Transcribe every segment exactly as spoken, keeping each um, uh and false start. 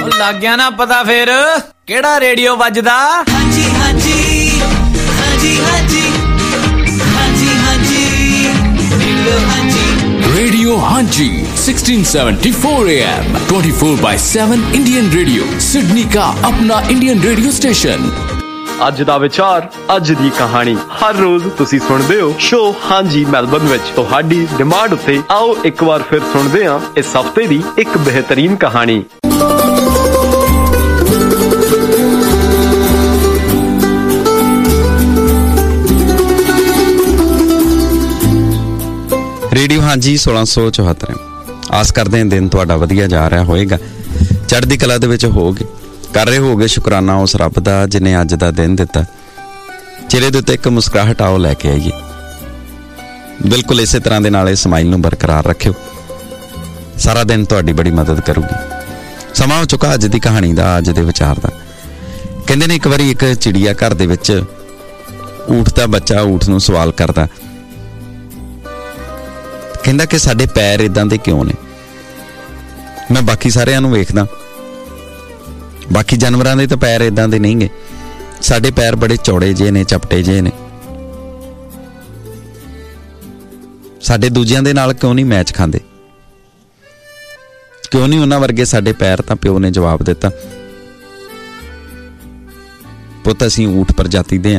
ਲੱਗ ਗਿਆ ਨਾ ਪਤਾ ਫੇਰ ਕਿਹੜਾ ਰੇਡੀਓ ਵੱਜਦਾ। ਹਾਂਜੀ ਹਾਂਜੀ ਹਾਂਜੀ ਹਾਂਜੀ ਹਾਂਜੀ ਹਾਂਜੀ ਰੇਡੀਓ ਹਾਂਜੀ ਰੇਡੀਓ ਹਾਂਜੀ sixteen seventy-four A M twenty-four by seven Indian radio Sydney का अपना इंडियन रेडियो स्टेशन। ਅੱਜ ਦਾ ਵਿਚਾਰ, ਅੱਜ ਦੀ ਕਹਾਣੀ ਹਰ ਰੋਜ਼ ਤੁਸੀਂ ਸੁਣਦੇ ਹੋ ਸ਼ੋ ਹਾਂਜੀ ਮੈਲਬਨ ਵਿੱਚ। ਤੁਹਾਡੀ ਡਿਮਾਂਡ ਉੱਤੇ ਆਓ ਇੱਕ ਵਾਰ ਫਿਰ ਸੁਣਦੇ ਹਾਂ ਇਸ ਹਫ਼ਤੇ ਦੀ ਇੱਕ ਬਿਹਤਰੀਨ ਕਹਾਣੀ। ਰੇਡੀਓ ਹਾਂਜੀ ਸੋਲਾਂ ਸੌ ਚੌਹੱਤਰ। ਆਸ ਕਰਦੇ ਹਾਂ ਦਿਨ ਤੁਹਾਡਾ ਵਧੀਆ ਜਾ ਰਿਹਾ ਹੋਏਗਾ, ਚੜ੍ਹਦੀ ਕਲਾ ਦੇ ਵਿੱਚ ਹੋਗੇ, ਕਰ ਰਹੇ ਹੋਗੇ ਸ਼ੁਕਰਾਨਾ ਉਸ ਰੱਬ ਦਾ ਜਿਹਨੇ ਅੱਜ ਦਾ ਦਿਨ ਦਿੱਤਾ। ਚਿਹਰੇ ਦੇ ਉੱਤੇ ਇੱਕ ਮੁਸਕਰਾਹਟ ਆਓ ਲੈ ਕੇ ਆਈਏ। ਬਿਲਕੁਲ ਇਸੇ ਤਰ੍ਹਾਂ ਦੇ ਨਾਲ ਇਸ ਸਮਾਈਲ ਨੂੰ ਬਰਕਰਾਰ ਰੱਖਿਓ, ਸਾਰਾ ਦਿਨ ਤੁਹਾਡੀ ਬੜੀ ਮਦਦ ਕਰੂਗੀ। ਸਮਾਂ ਹੋ ਚੁੱਕਾ ਅੱਜ ਦੀ ਕਹਾਣੀ ਦਾ, ਅੱਜ ਦੇ ਵਿਚਾਰ ਦਾ। ਕਹਿੰਦੇ ਨੇ ਇੱਕ ਵਾਰੀ ਇੱਕ ਚਿੜੀਆ ਘਰ ਦੇ ਵਿੱਚ ਊਠ ਦਾ ਬੱਚਾ ਊਠ ਨੂੰ ਸਵਾਲ ਕਰਦਾ, ਕਹਿੰਦਾ ਕਿ ਸਾਡੇ ਪੈਰ ਇਦਾਂ ਦੇ ਕਿਉਂ ਨੇ? ਮੈਂ ਬਾਕੀ ਸਾਰਿਆਂ ਨੂੰ ਵੇਖਦਾ, ਬਾਕੀ ਜਾਨਵਰਾਂ ਦੇ ਤਾਂ ਪੈਰ ਇਦਾਂ ਦੇ ਨਹੀਂ ਗੇ, ਸਾਡੇ ਪੈਰ ਬੜੇ ਚੌੜੇ ਜਿਹੇ ਨੇ, ਚਪਟੇ ਜਿਹੇ ਨੇ, ਸਾਡੇ ਦੂਜਿਆਂ ਦੇ ਨਾਲ ਕਿਉਂ ਨਹੀਂ ਮੈਚ ਖਾਂਦੇ? ਕਿਉਂ ਨਹੀਂ ਉਹਨਾਂ ਵਰਗੇ ਸਾਡੇ ਪੈਰ? ਤਾਂ ਪਿਓ ਨੇ ਜਵਾਬ ਦਿੱਤਾ, ਪੁੱਤ ਅਸੀਂ ਊਠ ਪ੍ਰਜਾਤੀ ਦੇ ਆ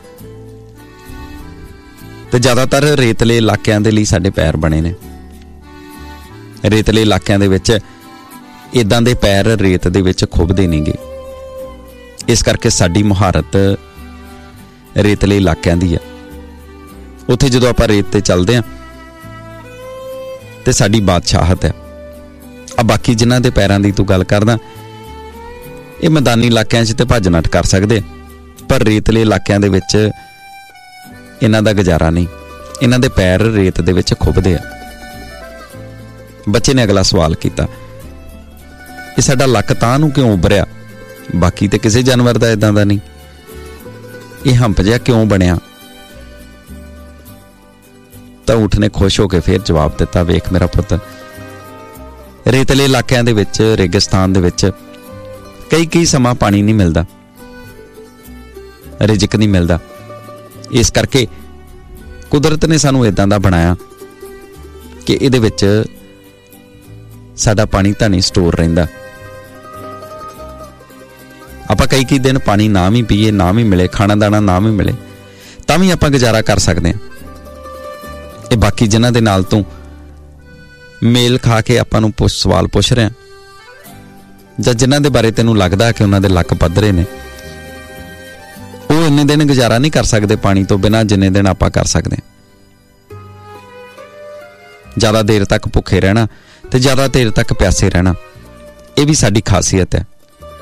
ਤੇ ਜ਼ਿਆਦਾਤਰ ਰੇਤਲੇ ਇਲਾਕਿਆਂ ਦੇ ਲਈ ਸਾਡੇ ਪੈਰ ਬਣੇ ਨੇ। ਰੇਤਲੇ ਇਲਾਕਿਆਂ ਦੇ ਵਿੱਚ ਇਦਾਂ ਦੇ ਪੈਰ ਰੇਤ ਦੇ ਵਿੱਚ ਖੁੱਭਦੇ ਨਹੀਂਗੇ, ਇਸ ਕਰਕੇ ਸਾਡੀ ਮੁਹਾਰਤ ਰੇਤਲੇ ਇਲਾਕਿਆਂ ਦੀ ਆ। ਉੱਥੇ ਜਦੋਂ ਆਪਾਂ ਰੇਤ ਤੇ ਚੱਲਦੇ ਹਾਂ ਤੇ ਸਾਡੀ ਬਾਦਸ਼ਾਹਤ ਹੈ। ਆ ਬਾਕੀ ਜਿਨ੍ਹਾਂ ਦੇ ਪੈਰਾਂ ਦੀ ਤੂੰ ਗੱਲ ਕਰਦਾ, ਇਹ ਮੈਦਾਨੀ ਇਲਾਕਿਆਂ 'ਚ ਤੇ ਭੱਜ ਨੱਠ ਕਰ ਸਕਦੇ, ਪਰ ਰੇਤਲੇ ਇਲਾਕਿਆਂ ਦੇ ਵਿੱਚ ਇਹਨਾਂ ਦਾ ਗੁਜ਼ਾਰਾ ਨਹੀਂ, ਇਹਨਾਂ ਦੇ ਪੈਰ ਰੇਤ ਦੇ ਵਿੱਚ ਖੁੱਭਦੇ ਆ। ਬੱਚੇ ਨੇ ਅਗਲਾ ਸਵਾਲ ਕੀਤਾ, ਇਹ ਸਾਡਾ ਲੱਕ ਤਾਂ ਨੂੰ ਕਿਉਂ ਉਭਰਿਆ? ਬਾਕੀ ਤੇ ਕਿਸੇ ਜਾਨਵਰ ਦਾ ਇਦਾਂ ਦਾ ਨਹੀਂ, ਇਹ ਹੰਪ ਜਿਹਾ ਕਿਉਂ ਬਣਿਆ? ਤਾਂ ਊਠ ਨੇ ਖੁਸ਼ ਹੋ ਕੇ ਫਿਰ ਜਵਾਬ ਦਿੱਤਾ, ਵੇਖ ਮੇਰਾ ਪੁੱਤ, ਰੇਤਲੇ ਇਲਾਕਿਆਂ ਦੇ ਵਿੱਚ, ਰੇਗਿਸਤਾਨ ਦੇ ਵਿੱਚ ਕਈ ਕਈ ਸਮਾਂ ਪਾਣੀ ਨਹੀਂ ਮਿਲਦਾ, ਰਿਜ਼ਕ ਨਹੀਂ ਮਿਲਦਾ। ਇਸ ਕਰਕੇ ਕੁਦਰਤ ਨੇ ਸਾਨੂੰ ਇਦਾਂ ਦਾ ਬਣਾਇਆ ਕਿ ਇਹਦੇ ਵਿੱਚ ਸਾਡਾ ਪਾਣੀ ਤਾਂ ਨਹੀਂ ਸਟੋਰ ਰਹਿੰਦਾ। ਆਪਾਂ ਕਈ ਕਈ ਦਿਨ ਪਾਣੀ ਨਾ ਵੀ ਪੀਏ, ਨਾ ਵੀ ਮਿਲੇ, ਖਾਣਾ ਦਾਣਾ ਨਾ ਵੀ ਮਿਲੇ, ਤਾਂ ਵੀ ਆਪਾਂ ਗੁਜ਼ਾਰਾ ਕਰ ਸਕਦੇ ਹਾਂ। ਇਹ ਬਾਕੀ ਜਿਨ੍ਹਾਂ ਦੇ ਨਾਲ ਤੂੰ ਮੇਲ ਖਾ ਕੇ ਆਪਾਂ ਨੂੰ ਪੁੱਛ ਸਵਾਲ ਪੁੱਛ ਰਿਹਾ, ਜਾਂ ਜਿਨ੍ਹਾਂ ਦੇ ਬਾਰੇ ਤੈਨੂੰ ਲੱਗਦਾ ਕਿ ਉਹਨਾਂ ਦੇ ਲੱਕ ਪੱਧਰੇ ਨੇ, ਉਹ ਇੰਨੇ ਦਿਨ ਗੁਜ਼ਾਰਾ ਨਹੀਂ ਕਰ ਸਕਦੇ ਪਾਣੀ ਤੋਂ ਬਿਨਾਂ ਜਿੰਨੇ ਦਿਨ ਆਪਾਂ ਕਰ ਸਕਦੇ ਹਾਂ। ਜ਼ਿਆਦਾ ਦੇਰ ਤੱਕ ਭੁੱਖੇ ਰਹਿਣਾ ਤੇ ਜ਼ਿਆਦਾ ਦੇਰ ਤੱਕ ਪਿਆਸੇ ਰਹਿਣਾ, ਇਹ ਵੀ ਸਾਡੀ ਖਾਸੀਅਤ ਹੈ।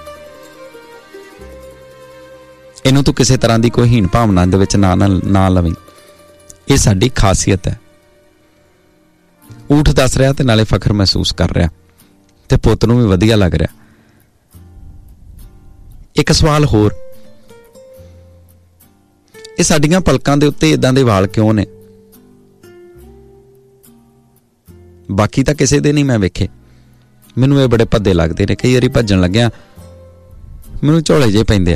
ਇਹਨੂੰ ਤੂੰ ਕਿਸੇ ਤਰ੍ਹਾਂ ਦੀ ਕੋਈ ਹੀਣ ਭਾਵਨਾ ਦੇ ਵਿੱਚ ਨਾ ਨਾ ਲਵੀਂ, ਇਹ ਸਾਡੀ ਖਾਸੀਅਤ ਹੈ। ਊਠ ਦੱਸ ਰਿਹਾ ਤੇ ਨਾਲੇ ਫਖਰ ਮਹਿਸੂਸ ਕਰ ਰਿਹਾ ਤੇ ਪੁੱਤ ਨੂੰ ਵੀ ਵਧੀਆ ਲੱਗ ਰਿਹਾ। ਇੱਕ ਸਵਾਲ ਹੋਰ, ਇਹ ਸਾਡੀਆਂ ਪਲਕਾਂ ਦੇ ਉੱਤੇ ਇਦਾਂ ਦੇ ਵਾਲ ਕਿਉਂ ਨੇ? ਬਾਕੀ ਤਾਂ ਕਿਸੇ ਦੇ ਨਹੀਂ ਮੈਂ ਵੇਖੇ, ਮੈਨੂੰ ਇਹ ਬੜੇ ਭੱਦੇ ਲੱਗਦੇ ਨੇ। ਕਈ ਵਾਰੀ ਭੱਜਣ ਲੱਗਿਆ ਮੈਨੂੰ ਝੋਲੇ ਜਿਹੇ ਪੈਂਦੇ ਆ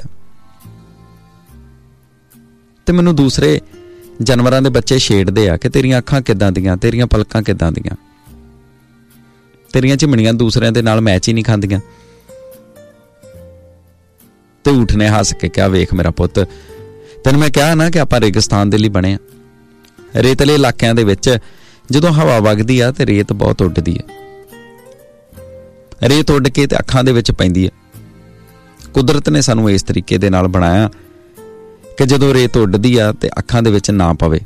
ਤੇ ਮੈਨੂੰ ਦੂਸਰੇ ਜਾਨਵਰਾਂ ਦੇ ਬੱਚੇ ਛੇੜਦੇ ਆ ਕਿ ਤੇਰੀਆਂ ਅੱਖਾਂ ਕਿੱਦਾਂ ਦੀਆਂ, ਤੇਰੀਆਂ ਪਲਕਾਂ ਕਿੱਦਾਂ ਦੀਆਂ, ਤੇਰੀਆਂ ਝਿਮਣੀਆਂ ਦੂਸਰਿਆਂ ਦੇ ਨਾਲ ਮੈਚ ਹੀ ਨਹੀਂ ਖਾਂਦੀਆਂ। ਤੇ ਊਠ ਨੇ ਹੱਸ ਕੇ ਕਿਹਾ, ਵੇਖ ਮੇਰਾ ਪੁੱਤ, ਤੈਨੂੰ ਮੈਂ ਕਿਹਾ ਨਾ ਕਿ ਆਪਾਂ ਰੇਗਿਸਤਾਨ ਦੇ ਲਈ ਬਣੇ ਆ। ਰੇਤਲੇ ਇਲਾਕਿਆਂ ਦੇ ਵਿੱਚ ਜਦੋਂ ਹਵਾ ਵਗਦੀ ਆ ਤੇ ਰੇਤ ਬਹੁਤ ਉੱਡਦੀ ਹੈ, ਰੇਤ ਉੱਡ ਕੇ ਤੇ ਅੱਖਾਂ ਦੇ ਵਿੱਚ ਪੈਂਦੀ ਹੈ। ਕੁਦਰਤ ਨੇ ਸਾਨੂੰ ਇਸ ਤਰੀਕੇ ਦੇ ਨਾਲ ਬਣਾਇਆ ਕਿ ਜਦੋਂ ਰੇਤ ਉੱਡਦੀ ਆ ਤੇ ਅੱਖਾਂ ਦੇ ਵਿੱਚ ਨਾ ਪਵੇ।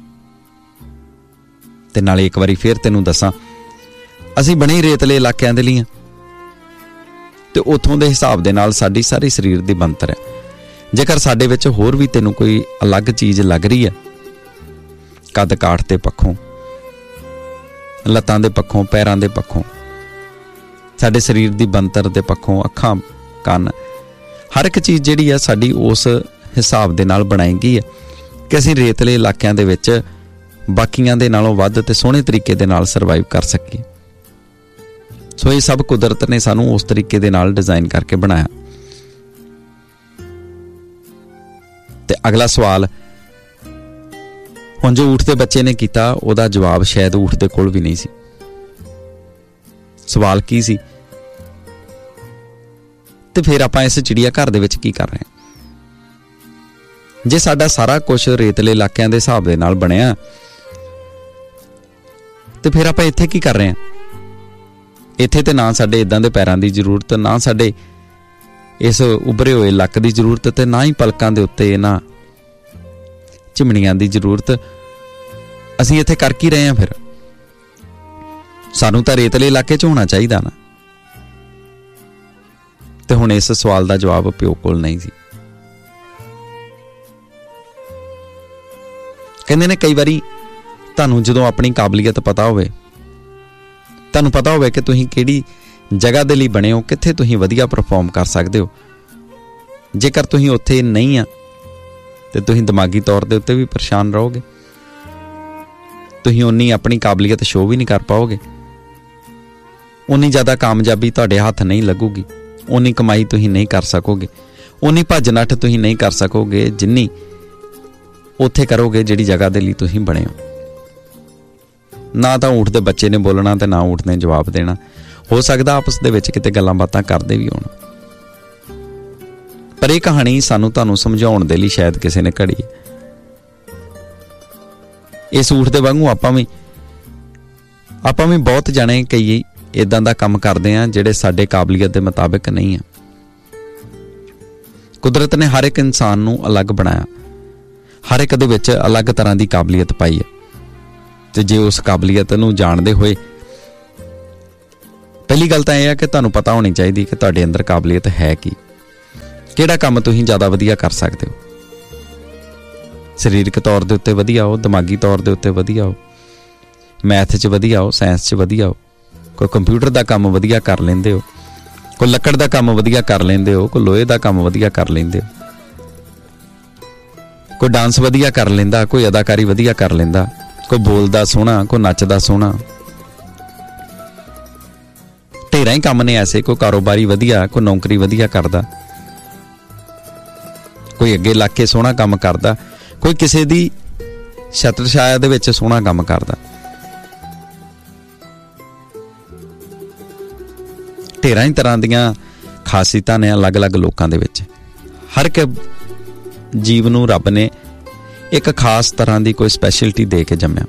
ਤੇ ਨਾਲੇ ਇੱਕ ਵਾਰੀ ਫਿਰ ਤੈਨੂੰ ਦੱਸਾਂ, ਅਸੀਂ ਬਣੇ ਰੇਤਲੇ ਇਲਾਕਿਆਂ ਦੇ ਲਈ ਆ ਤੇ ਉੱਥੋਂ ਦੇ ਹਿਸਾਬ ਦੇ ਨਾਲ ਸਾਡੀ ਸਾਰੀ ਸਰੀਰ ਦੀ ਬਣਤਰ ਹੈ। ਜੇਕਰ ਸਾਡੇ ਵਿੱਚ ਹੋਰ ਵੀ ਤੈਨੂੰ ਕੋਈ ਅਲੱਗ ਚੀਜ਼ ਲੱਗ ਰਹੀ ਹੈ, ਕੱਦ ਕਾਠ ਦੇ ਪੱਖੋਂ, ਲੱਤਾਂ ਦੇ ਪੱਖੋਂ, ਪੈਰਾਂ ਦੇ ਪੱਖੋਂ, ਸਾਡੇ ਸਰੀਰ ਦੀ ਬਣਤਰ ਦੇ ਪੱਖੋਂ, ਅੱਖਾਂ, ਕੰਨ, ਹਰ ਇੱਕ ਚੀਜ਼ ਜਿਹੜੀ ਆ ਸਾਡੀ ਉਸ ਹਿਸਾਬ ਦੇ ਨਾਲ ਬਣਾਈ ਗਈ ਹੈ ਕਿ ਅਸੀਂ ਰੇਤਲੇ ਇਲਾਕਿਆਂ ਦੇ ਵਿੱਚ ਬਾਕੀਆਂ ਦੇ ਨਾਲੋਂ ਵੱਧ ਤੇ ਸੋਹਣੇ ਤਰੀਕੇ ਦੇ ਨਾਲ ਸਰਵਾਈਵ ਕਰ ਸਕੀਏ। ਸੋ ਇਹ ਸਭ ਕੁਦਰਤ ਨੇ ਸਾਨੂੰ ਉਸ ਤਰੀਕੇ ਦੇ ਨਾਲ ਡਿਜ਼ਾਈਨ ਕਰਕੇ ਬਣਾਇਆ। ਤੇ ਅਗਲਾ ਸਵਾਲ ਹੁਣ ਜੋ ਊਠ ਦੇ ਬੱਚੇ ਨੇ ਕੀਤਾ, ਉਹਦਾ ਜਵਾਬ ਸ਼ਾਇਦ ਊਠ ਦੇ ਕੋਲ ਵੀ ਨਹੀਂ ਸੀ। ਸਵਾਲ ਕੀ ਸੀ? ਤੇ ਫਿਰ ਆਪਾਂ ਇਸ ਚਿੜੀਆ ਘਰ ਦੇ ਵਿੱਚ ਕੀ ਕਰ ਰਹੇ ਹਾਂ? ਜੇ ਸਾਡਾ ਸਾਰਾ ਕੁਝ ਰੇਤਲੇ ਇਲਾਕਿਆਂ ਦੇ ਹਿਸਾਬ ਦੇ ਨਾਲ ਬਣਿਆ, ਤੇ ਫਿਰ ਆਪਾਂ ਇੱਥੇ ਕੀ ਕਰ ਰਹੇ ਹਾਂ? ਇੱਥੇ ਤੇ ਨਾ ਸਾਡੇ ਇਦਾਂ ਦੇ ਪੈਰਾਂ ਦੀ ਜ਼ਰੂਰਤ, ਨਾ ਸਾਡੇ ਇਸ ਉਭਰੇ ਹੋਏ ਲੱਕ ਦੀ ਜ਼ਰੂਰਤ, ਤੇ ਨਾ ਹੀ ਪਲਕਾਂ ਦੇ ਉੱਤੇ ਇਹਨਾਂ ਚਿਮਣੀਆਂ ਦੀ ਜ਼ਰੂਰਤ। ਅਸੀਂ ਇੱਥੇ ਕਰ ਕੀ ਰਹੇ ਹਾਂ ਫਿਰ? ਸਾਨੂੰ ਤਾਂ ਰੇਤਲੇ ਇਲਾਕੇ 'ਚ ਹੋਣਾ ਚਾਹੀਦਾ ਨਾ। ਤੇ ਹੁਣ ਇਸ ਸਵਾਲ ਦਾ ਜਵਾਬ ਪਿਓ ਕੋਲ ਨਹੀਂ ਸੀ। ਕਹਿੰਦੇ ਨੇ ਕਈ ਵਾਰੀ ਤੁਹਾਨੂੰ ਜਦੋਂ ਆਪਣੀ ਕਾਬਲੀਅਤ ਪਤਾ ਹੋਵੇ, ਤੁਹਾਨੂੰ ਪਤਾ ਹੋਵੇ ਕਿ ਤੁਸੀਂ ਕਿਹੜੀ ਜਗ੍ਹਾ ਦੇ ਲਈ ਬਣੇ ਹੋ, ਕਿੱਥੇ ਤੁਸੀਂ ਵਧੀਆ ਪਰਫਾਰਮ ਕਰ ਸਕਦੇ ਹੋ, ਜੇਕਰ ਤੁਸੀਂ ਉੱਥੇ ਨਹੀਂ ਆ ਤੇ ਤੁਸੀਂ ਦਿਮਾਗੀ ਤੌਰ ਦੇ ਉੱਤੇ ਵੀ ਪਰੇਸ਼ਾਨ ਰਹੋਗੇ। ਤੁਸੀਂ ਉਨੀ ਆਪਣੀ ਕਾਬਲੀਅਤ ਸ਼ੋਅ ਵੀ ਨਹੀਂ ਕਰ ਪਾਓਗੇ, ਉਨੀ ਜ਼ਿਆਦਾ ਕਾਮਯਾਬੀ ਤੁਹਾਡੇ ਹੱਥ ਨਹੀਂ ਲੱਗੂਗੀ, ਉਨੀ ਕਮਾਈ ਤੁਸੀਂ ਨਹੀਂ ਕਰ ਸਕੋਗੇ, ਉਨੀ ਭੱਜ ਨੱਠ ਤੁਸੀਂ ਨਹੀਂ ਕਰ ਸਕੋਗੇ ਜਿੰਨੀ ਉੱਥੇ ਕਰੋਗੇ ਜਿਹੜੀ ਜਗ੍ਹਾ ਦੇ ਲਈ ਤੁਸੀਂ ਬਣੇ ਹੋ। ਨਾ ਤਾਂ ਊਠ ਦੇ ਬੱਚੇ ਨੇ ਬੋਲਣਾ ਤੇ ਨਾ ਊਠ ਨੇ ਜਵਾਬ ਦੇਣਾ। ਹੋ ਸਕਦਾ ਆਪਸ ਦੇ ਵਿੱਚ ਕਿਤੇ ਗੱਲਾਂ ਬਾਤਾਂ ਕਰਦੇ ਵੀ ਹੋਣ, ਪਰ ਇਹ ਕਹਾਣੀ ਸਾਨੂੰ ਤੁਹਾਨੂੰ ਸਮਝਾਉਣ ਦੇ ਲਈ ਸ਼ਾਇਦ ਕਿਸੇ ਨੇ ਘੜੀ। ਇਸ ਊਠ ਦੇ ਵਾਂਗੂ ਆਪਾਂ ਵੀ ਆਪਾਂ ਵੀ ਬਹੁਤ ਜਾਣੇ ਕਈ ਇਦਾਂ ਦਾ ਕੰਮ ਕਰਦੇ ਆ ਜਿਹੜੇ ਸਾਡੇ ਕਾਬਲੀਅਤ ਦੇ ਮੁਤਾਬਿਕ ਨਹੀਂ ਆ। ਕੁਦਰਤ ਨੇ ਹਰ ਇੱਕ ਇਨਸਾਨ ਨੂੰ ਅਲੱਗ ਬਣਾਇਆ, ਹਰ ਇੱਕ ਦੇ ਵਿੱਚ ਅਲੱਗ ਤਰ੍ਹਾਂ ਦੀ ਕਾਬਲੀਅਤ ਪਾਈ ਹੈ। ਤੇ ਜੇ ਉਸ ਕਾਬਲੀਅਤ ਨੂੰ ਜਾਣਦੇ ਹੋਏ, ਪਹਿਲੀ ਗੱਲ ਤਾਂ ਇਹ ਹੈ ਕਿ ਤੁਹਾਨੂੰ ਪਤਾ ਹੋਣੀ ਚਾਹੀਦੀ ਕਿ ਤੁਹਾਡੇ ਅੰਦਰ ਕਾਬਲੀਅਤ ਹੈ ਕੀ, ਕਿਹੜਾ ਕੰਮ ਤੁਸੀਂ ਜ਼ਿਆਦਾ ਵਧੀਆ ਕਰ ਸਕਦੇ ਹੋ। ਸਰੀਰਕ ਤੌਰ ਦੇ ਉੱਤੇ ਵਧੀਆ ਹੋ, ਦਿਮਾਗੀ ਤੌਰ ਦੇ ਉੱਤੇ ਵਧੀਆ ਹੋ, ਮੈਥ 'ਚ ਵਧੀਆ ਹੋ, ਸਾਇੰਸ 'ਚ ਵਧੀਆ ਹੋ, ਕੋਈ ਕੰਪਿਊਟਰ ਦਾ ਕੰਮ ਵਧੀਆ ਕਰ ਲੈਂਦੇ ਹੋ, ਕੋਈ ਲੱਕੜ ਦਾ ਕੰਮ ਵਧੀਆ ਕਰ ਲੈਂਦੇ ਹੋ, ਕੋਈ ਲੋਹੇ ਦਾ ਕੰਮ ਵਧੀਆ ਕਰ ਲੈਂਦੇ ਹੋ, ਕੋਈ ਡਾਂਸ ਵਧੀਆ ਕਰ ਲੈਂਦਾ, ਕੋਈ ਅਦਾਕਾਰੀ ਵਧੀਆ ਕਰ ਲੈਂਦਾ, ਕੋਈ ਬੋਲਦਾ ਸੋਹਣਾ, ਕੋਈ ਨੱਚਦਾ ਸੋਹਣਾ। ਢੇਰਾਂ ਹੀ ਕੰਮ ਨੇ ਐਸੇ, ਕੋਈ ਕਾਰੋਬਾਰੀ ਵਧੀਆ, ਕੋਈ ਨੌਕਰੀ ਵਧੀਆ ਕਰਦਾ, ਕੋਈ ਅੱਗੇ ਲੱਗ ਕੇ ਸੋਹਣਾ ਕੰਮ ਕਰਦਾ, ਕੋਈ ਕਿਸੇ ਦੀ ਛਤਰ ਛਾਇਆ ਦੇ ਵਿੱਚ ਸੋਹਣਾ ਕੰਮ ਕਰਦਾ। ਢੇਰਾਂ ਹੀ ਤਰ੍ਹਾਂ ਦੀਆਂ ਖਾਸੀਅਤਾਂ ਨੇ ਅਲੱਗ-ਅਲੱਗ ਲੋਕਾਂ ਦੇ ਵਿੱਚ। ਹਰ ਇੱਕ ਜੀਵ ਨੂੰ ਰੱਬ ਨੇ ਇੱਕ ਖਾਸ ਤਰ੍ਹਾਂ ਦੀ ਕੋਈ ਸਪੈਸ਼ਲਿਟੀ ਦੇ ਕੇ ਜੰਮਿਆ।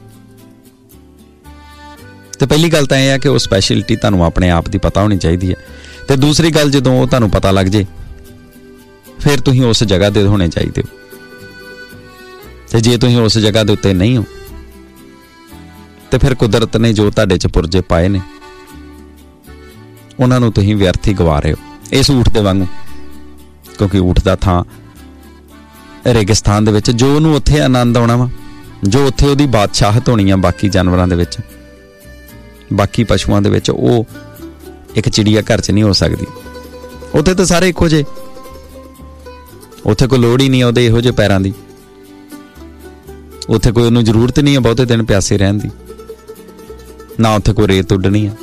ਤੇ ਪਹਿਲੀ ਗੱਲ ਤਾਂ ਇਹ ਹੈ ਕਿ ਉਹ ਸਪੈਸ਼ਲਿਟੀ ਤੁਹਾਨੂੰ ਆਪਣੇ ਆਪ ਦੀ ਪਤਾ ਹੋਣੀ ਚਾਹੀਦੀ ਹੈ। ਤੇ ਦੂਸਰੀ ਗੱਲ, ਜਦੋਂ ਉਹ ਤੁਹਾਨੂੰ ਪਤਾ ਲੱਗ ਜੇ ਫਿਰ ਤੁਸੀਂ ਉਸ ਜਗ੍ਹਾ ਦੇ ਹੋਣੇ ਚਾਹੀਦੇ ਹੋ। ਤੇ ਜੇ ਤੁਸੀਂ ਉਸ ਜਗ੍ਹਾ ਦੇ ਉੱਤੇ ਨਹੀਂ ਹੋ ਤੇ ਫਿਰ ਕੁਦਰਤ ਨੇ ਜੋ ਤੁਹਾਡੇ 'ਚ ਪੁਰਜੇ ਪਾਏ ਨੇ ਉਹਨਾਂ ਨੂੰ ਤੁਸੀਂ ਵਿਅਰਥ ਹੀ ਗਵਾ ਰਹੇ ਹੋ, ਇਸ ਊਠ ਦੇ ਵਾਂਗੂ। ਕਿਉਂਕਿ ਊਠ ਦਾ ਥਾਂ ਰੇਗਿਸਤਾਨ ਦੇ ਵਿੱਚ, ਜੋ ਉਹਨੂੰ ਉੱਥੇ ਆਨੰਦ ਆਉਣਾ ਵਾ, ਜੋ ਉੱਥੇ ਉਹਦੀ ਬਾਦਸ਼ਾਹਤ ਹੋਣੀ ਆ ਬਾਕੀ ਜਾਨਵਰਾਂ ਦੇ ਵਿੱਚ, ਬਾਕੀ ਪਸ਼ੂਆਂ ਦੇ ਵਿੱਚ, ਉਹ ਇੱਕ ਚਿੜੀਆ ਘਰ 'ਚ ਨਹੀਂ ਹੋ ਸਕਦੀ। ਉੱਥੇ ਤਾਂ ਸਾਰੇ ਇੱਕੋ ਜਿਹੇ, ਉੱਥੇ ਕੋਈ ਲੋੜ ਹੀ ਨਹੀਂ ਉਹਦੇ ਇਹੋ ਜਿਹੇ ਪੈਰਾਂ ਦੀ, ਉੱਥੇ ਕੋਈ ਉਹਨੂੰ ਜ਼ਰੂਰਤ ਨਹੀਂ ਹੈ ਬਹੁਤੇ ਦਿਨ ਪਿਆਸੇ ਰਹਿਣ ਦੀ, ਨਾ ਉੱਥੇ ਕੋਈ ਰੇਤ ਉੱਡਣੀ ਆ।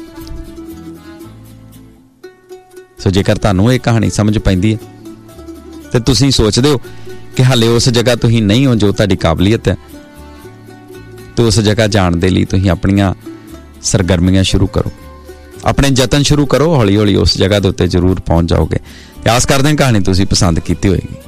ਸੋ ਜੇਕਰ ਤੁਹਾਨੂੰ ਇਹ ਕਹਾਣੀ ਸਮਝ ਪੈਂਦੀ ਹੈ ਤੇ ਤੁਸੀਂ ਸੋਚਦੇ ਹੋ ਕਿ ਹਾਲੇ ਉਸ ਜਗ੍ਹਾ ਤੁਸੀਂ ਨਹੀਂ ਹੋ ਜੋ ਤੁਹਾਡੀ ਕਾਬਲੀਅਤ ਹੈ, ਤੇ ਉਸ ਜਗ੍ਹਾ ਜਾਣ ਦੇ ਲਈ ਤੁਸੀਂ ਆਪਣੀਆਂ ਸਰਗਰਮੀਆਂ ਸ਼ੁਰੂ ਕਰੋ, ਆਪਣੇ ਯਤਨ ਸ਼ੁਰੂ ਕਰੋ। ਹੌਲੀ ਹੌਲੀ ਉਸ ਜਗ੍ਹਾ ਦੇ ਉੱਤੇ ਜ਼ਰੂਰ ਪਹੁੰਚ ਜਾਓਗੇ। ਆਸ ਕਰਦੇ ਹਾਂ ਕਹਾਣੀ ਤੁਸੀਂ ਪਸੰਦ ਕੀਤੀ ਹੋਏਗੀ।